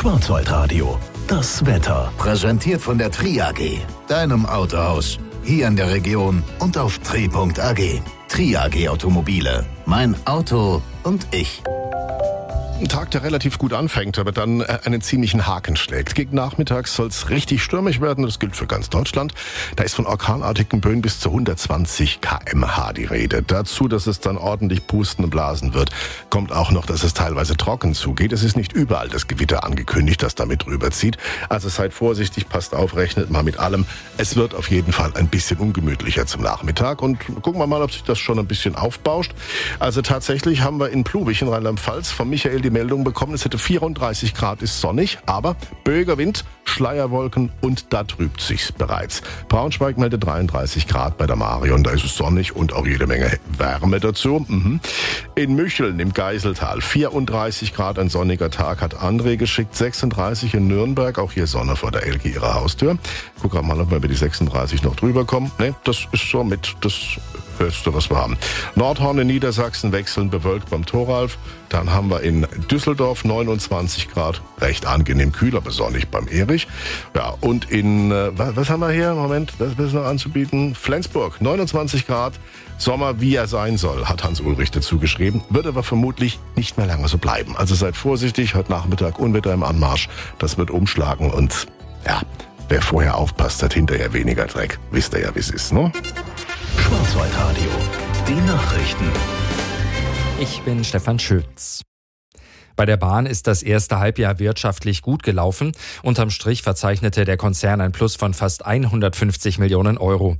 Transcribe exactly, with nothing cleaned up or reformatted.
Schwarzwaldradio, das Wetter. Präsentiert von der Tri A G, deinem Autohaus. Hier in der Region und auf tri punkt a g. Tri A G Automobile. Mein Auto und ich. Ein Tag, der relativ gut anfängt, aber dann einen ziemlichen Haken schlägt. Gegen Nachmittags soll es richtig stürmisch werden, das gilt für ganz Deutschland. Da ist von orkanartigen Böen bis zu hundertzwanzig Kilometer pro Stunde die Rede. Dazu, dass es dann ordentlich pusten und blasen wird, kommt auch noch, dass es teilweise trocken zugeht. Es ist nicht überall das Gewitter angekündigt, das damit rüberzieht. Also seid vorsichtig, passt auf, rechnet mal mit allem. Es wird auf jeden Fall ein bisschen ungemütlicher zum Nachmittag und gucken wir mal, ob sich das schon ein bisschen aufbauscht. Also tatsächlich haben wir in Pluwig in Rheinland-Pfalz von Michael die Meldung bekommen, es hätte vierunddreißig Grad, ist sonnig, aber böiger Wind, Schleierwolken und da trübt sich's bereits. Braunschweig meldet dreiunddreißig Grad bei der Marion, da ist es sonnig und auch jede Menge Wärme dazu. Mhm. In Mücheln im Geiseltal vierunddreißig Grad, ein sonniger Tag, hat André geschickt, sechsunddreißig in Nürnberg, auch hier Sonne vor der Elke ihrer Haustür. Guck mal, ob wir über die sechsunddreißig noch drüber kommen. Ne, das ist so mit das Höchste, was wir haben. Nordhorn in Niedersachsen wechseln bewölkt beim Thoralf. Dann haben wir in Düsseldorf neunundzwanzig Grad, recht angenehm kühl, aber sonnig beim Erich. Ja, und in, äh, was, was haben wir hier? Moment, was ist noch anzubieten? Flensburg, neunundzwanzig Grad, Sommer wie er sein soll, hat Hans Ulrich dazu geschrieben. Wird aber vermutlich nicht mehr lange so bleiben. Also seid vorsichtig, heute Nachmittag Unwetter im Anmarsch. Das wird umschlagen und ja, wer vorher aufpasst, hat hinterher weniger Dreck. Wisst ihr ja, wie es ist, ne? Schwarzwaldradio, die Nachrichten. Ich bin Stefan Schütz. Bei der Bahn ist das erste Halbjahr wirtschaftlich gut gelaufen. Unterm Strich verzeichnete der Konzern ein Plus von fast hundertfünfzig Millionen Euro.